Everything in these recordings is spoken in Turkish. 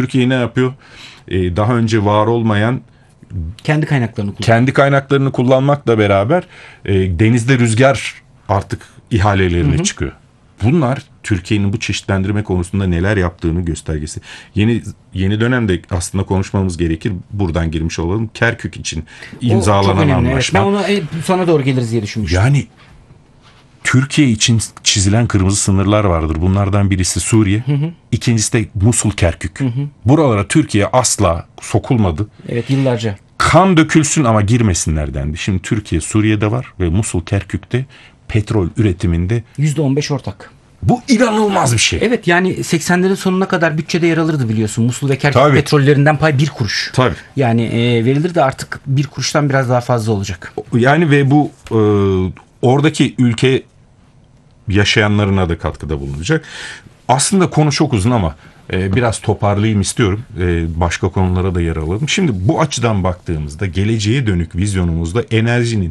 Türkiye ne yapıyor? Daha önce var olmayan kendi kaynaklarını kullanmakla beraber denizde rüzgar artık ihalelerine çıkıyor. Bunlar Türkiye'nin bu çeşitlendirme konusunda neler yaptığını göstergesi. Yeni dönemde aslında konuşmamız gerekir. Buradan girmiş olalım. Kerkük için imzalanan anlaşma. Evet. Ben ona sana doğru geliriz diye düşünmüştüm. Yani Türkiye için çizilen kırmızı sınırlar vardır. Bunlardan birisi Suriye. İkincisi de Musul, Kerkük. Buralara Türkiye asla sokulmadı. Evet, yıllarca. Kan dökülsün ama girmesinler dendi. Şimdi Türkiye Suriye'de var ve Musul, Kerkük'te petrol üretiminde %15 ortak. Bu inanılmaz bir şey. Evet, yani 80'lerin sonuna kadar bütçede yer alırdı biliyorsun. Musul ve Kerkük petrollerinden pay 1 kuruş. Tabii. Yani verilir de artık 1 kuruştan biraz daha fazla olacak. Yani ve bu oradaki ülke yaşayanlarına da katkıda bulunacak. Aslında konu çok uzun ama biraz toparlayayım istiyorum. Başka konulara da yer alalım. Şimdi bu açıdan baktığımızda geleceğe dönük vizyonumuzda enerjinin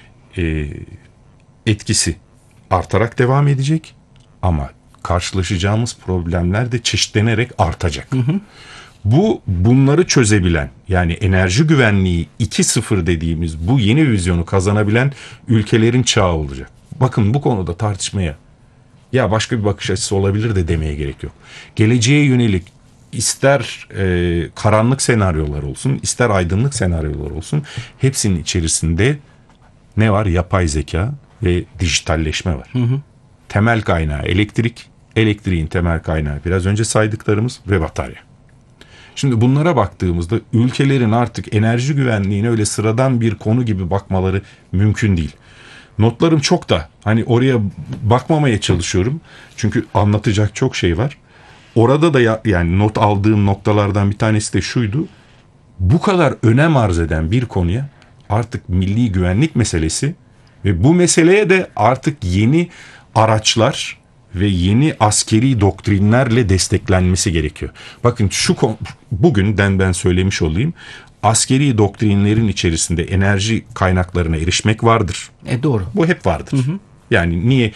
etkisi artarak devam edecek ama karşılaşacağımız problemler de çeşitlenerek artacak. Bunları çözebilen, yani enerji güvenliği 2.0 dediğimiz bu yeni vizyonu kazanabilen ülkelerin çağı olacak. Bakın bu konuda tartışmaya ya başka bir bakış açısı olabilir de demeye gerek yok. Geleceğe yönelik ister karanlık senaryolar olsun, ister aydınlık senaryolar olsun, hepsinin içerisinde ne var? Yapay zeka ve dijitalleşme var. Temel kaynağı elektrik, elektriğin temel kaynağı biraz önce saydıklarımız ve batarya. Şimdi bunlara baktığımızda ülkelerin artık enerji güvenliğine öyle sıradan bir konu gibi bakmaları mümkün değil. Notlarım çok da hani oraya bakmamaya çalışıyorum. Çünkü anlatacak çok şey var. Orada da yani not aldığım noktalardan bir tanesi de şuydu. Bu kadar önem arz eden bir konuya artık milli güvenlik meselesi ve bu meseleye de artık yeni araçlar ve yeni askeri doktrinlerle desteklenmesi gerekiyor. Bakın bugünden ben söylemiş olayım. Askeri doktrinlerin içerisinde enerji kaynaklarına erişmek vardır. Doğru. Bu hep vardır. Yani niye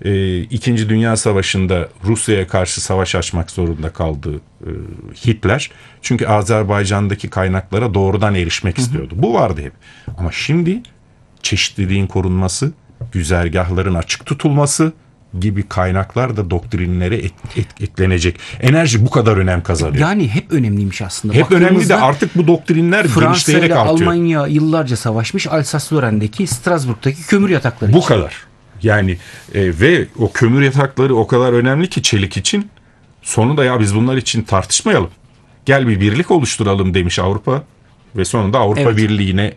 2. Dünya Savaşı'nda Rusya'ya karşı savaş açmak zorunda kaldı Hitler? Çünkü Azerbaycan'daki kaynaklara doğrudan erişmek istiyordu. Bu vardı hep. Ama şimdi çeşitliliğin korunması, güzergahların açık tutulması gibi kaynaklar da doktrinlere eklenecek. Enerji bu kadar önem kazanıyor. Yani hep önemliymiş aslında. Hep önemli de artık bu doktrinler genişleyerek artıyor. Fransa ile Almanya yıllarca savaşmış. Alsace-Lorraine'deki, Strasbourg'daki kömür yatakları bu kadar. Yani ve o kömür yatakları o kadar önemli ki çelik için. Sonunda ya biz bunlar için tartışmayalım. Gel bir birlik oluşturalım demiş Avrupa. Ve sonunda Avrupa Birliği'ne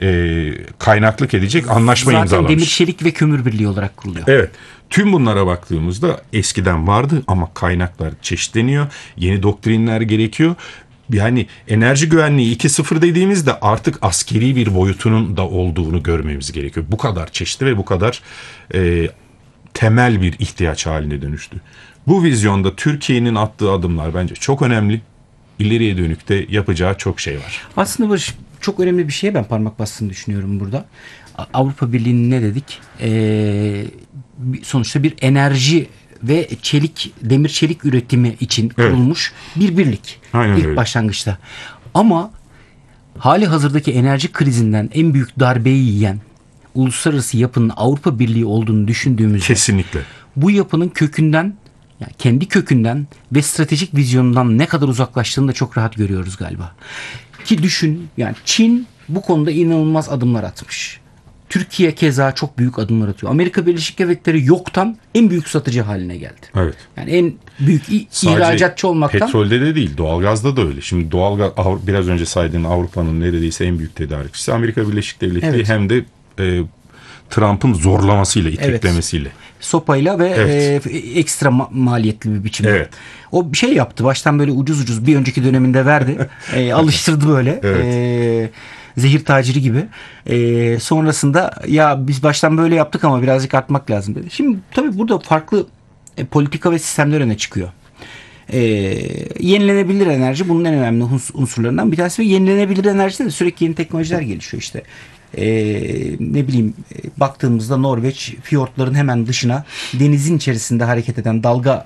kaynaklık edecek anlaşma imzalamış. Zaten Demir Çelik ve Kömür Birliği olarak kuruluyor. Evet. Tüm bunlara baktığımızda eskiden vardı ama kaynaklar çeşitleniyor. Yeni doktrinler gerekiyor. Yani enerji güvenliği 2.0 dediğimizde artık askeri bir boyutunun da olduğunu görmemiz gerekiyor. Bu kadar çeşitli ve bu kadar temel bir ihtiyaç haline dönüştü. Bu vizyonda Türkiye'nin attığı adımlar bence çok önemli. İleriye dönük de yapacağı çok şey var. Aslında Barış, çok önemli bir şeye ben parmak bastığını düşünüyorum burada. Avrupa Birliği'nin ne dedik? Sonuçta bir enerji ve demir çelik üretimi için kurulmuş bir birlik. Aynen İlk öyle. başlangıçta. Ama hali hazırdaki enerji krizinden en büyük darbeyi yiyen uluslararası yapının Avrupa Birliği olduğunu düşündüğümüzde kesinlikle bu yapının kökünden, yani kendi kökünden ve stratejik vizyonundan ne kadar uzaklaştığını da çok rahat görüyoruz galiba. Ki düşün, yani Çin bu konuda inanılmaz adımlar atmış. Türkiye keza çok büyük adımlar atıyor. Amerika Birleşik Devletleri yoktan en büyük satıcı haline geldi. Evet. Yani en büyük ihracatçı olmaktan. Petrolde de değil, doğalgazda da öyle. Şimdi doğalgaz biraz önce saydığın Avrupa'nın neredeyse en büyük tedarikçisi Amerika Birleşik Devletleri, hem de Trump'ın zorlamasıyla, iteklemesiyle. Sopayla ve ekstra maliyetli bir biçimde. Evet. O bir şey yaptı. Baştan böyle ucuz bir önceki döneminde verdi. Alıştırdı böyle. Evet. Zehir taciri gibi. Sonrasında ya biz baştan böyle yaptık ama birazcık artmak lazım dedi. Şimdi tabii burada farklı politika ve sistemler öne çıkıyor. Yenilenebilir enerji bunun en önemli unsurlarından bir tanesi ve yenilenebilir enerjide de sürekli yeni teknolojiler gelişiyor işte. Baktığımızda Norveç fiyortların hemen dışına denizin içerisinde hareket eden dalga